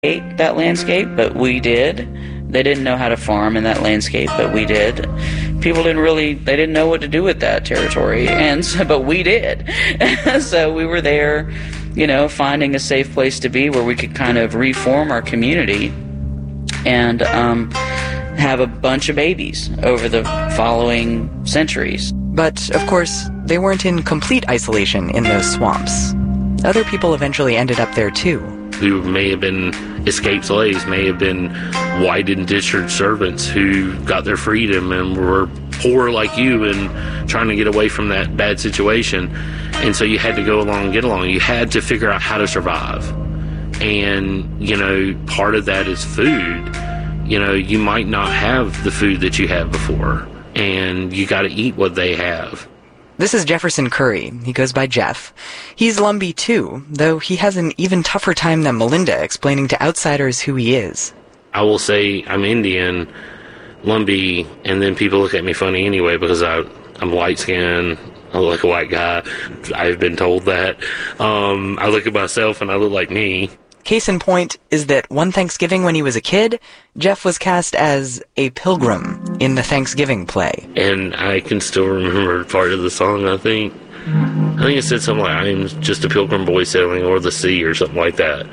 create that landscape, but we did. They didn't know how to farm in that landscape, but we did. People they didn't know what to do with that territory, but we did. So we were there, finding a safe place to be where we could kind of reform our community and have a bunch of babies over the following centuries. But, of course, they weren't in complete isolation in those swamps. Other people eventually ended up there, too. Who may have been escaped slaves, may have been white indentured servants who got their freedom and were poor like you and trying to get away from that bad situation. And so you had to go along and get along. You had to figure out how to survive. And, part of that is food. You might not have the food that you had before, and you got to eat what they have. This is Jefferson Curry. He goes by Jeff. He's Lumbee too, though he has an even tougher time than Melinda explaining to outsiders who he is. I will say I'm Indian, Lumbee, and then people look at me funny anyway because I'm light-skinned, I look like a white guy. I've been told that. I look at myself and I look like me. Case in point is that one Thanksgiving when he was a kid, Jeff was cast as a pilgrim in the Thanksgiving play. And I can still remember part of the song, I think. It said something like, I'm just a pilgrim boy sailing o'er the sea or something like that.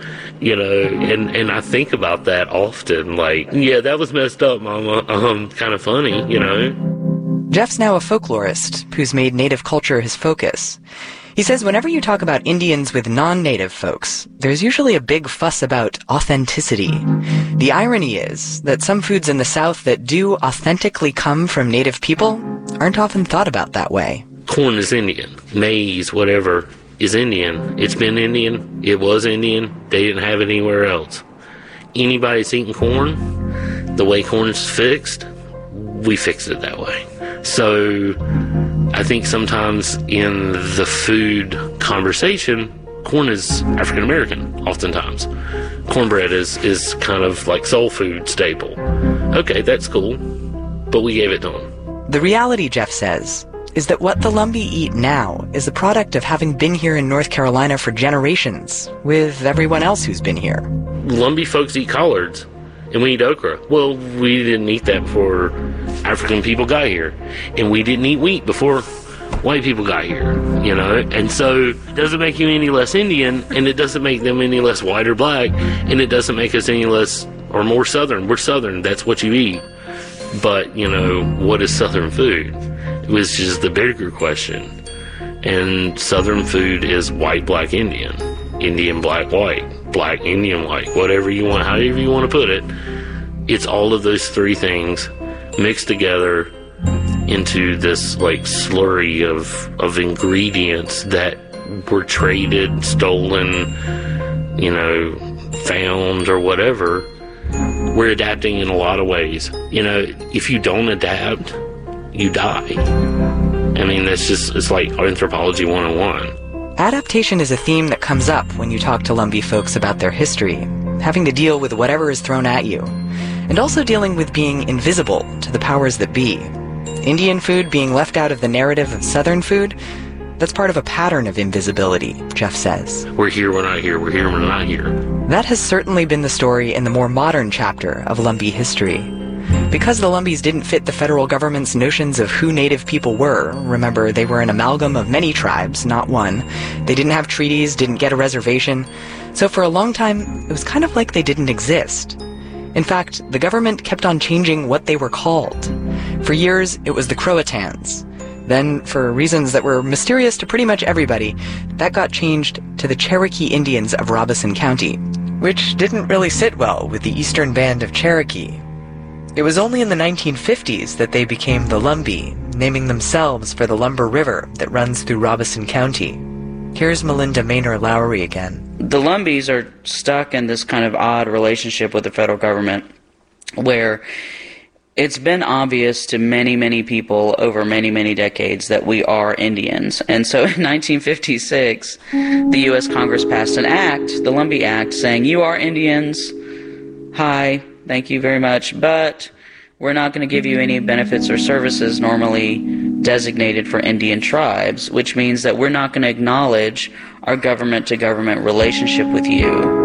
And I think about that often, like, yeah, that was messed up, Mama. Kind of funny, Jeff's now a folklorist who's made native culture his focus. He says whenever you talk about Indians with non-native folks, there's usually a big fuss about authenticity. The irony is that some foods in the South that do authentically come from native people aren't often thought about that way. Corn is Indian. Maize, whatever, is Indian. It's been Indian. It was Indian. They didn't have it anywhere else. Anybody that's eating corn, the way corn is fixed, we fixed it that way. So I think sometimes in the food conversation, corn is African American, oftentimes. Cornbread is kind of like soul food staple. Okay, that's cool, but we gave it to them. The reality, Jeff says, is that what the Lumbee eat now is the product of having been here in North Carolina for generations, with everyone else who's been here. Lumbee folks eat collards, and we eat okra. Well, we didn't eat that before African people got here, and we didn't eat wheat before white people got here, and so it doesn't make you any less Indian, and it doesn't make them any less white or black, and it doesn't make us any less or more Southern. We're Southern, that's what you eat. But, what is Southern food? It was just the bigger question. And Southern food is white, black, Indian. Indian, black, white. Black, Indian, white. Whatever you want, however you want to put it. It's all of those three things mixed together into this, slurry of ingredients that were traded, stolen, found, or whatever. We're adapting in a lot of ways. If you don't adapt, you die. It's like anthropology 101. Adaptation is a theme that comes up when you talk to Lumbee folks about their history, having to deal with whatever is thrown at you, and also dealing with being invisible to the powers that be. Indian food being left out of the narrative of Southern food, that's part of a pattern of invisibility, Jeff says. We're here, we're not here, we're here, we're not here. That has certainly been the story in the more modern chapter of Lumbee history. Because the Lumbees didn't fit the federal government's notions of who native people were, remember, they were an amalgam of many tribes, not one. They didn't have treaties, didn't get a reservation. So for a long time, it was kind of like they didn't exist. In fact, the government kept on changing what they were called. For years, it was the Croatans. Then, for reasons that were mysterious to pretty much everybody, that got changed to the Cherokee Indians of Robeson County, which didn't really sit well with the Eastern Band of Cherokee. It was only in the 1950s that they became the Lumbee, naming themselves for the Lumber River that runs through Robeson County. Here's Melinda Maynor Lowry again. The Lumbees are stuck in this kind of odd relationship with the federal government where it's been obvious to many, many people over many, many decades that we are Indians. And so in 1956, the U.S. Congress passed an act, the Lumbee Act, saying, you are Indians. Hi, thank you very much, but we're not going to give you any benefits or services normally designated for Indian tribes, which means that we're not going to acknowledge our government-to-government relationship with you.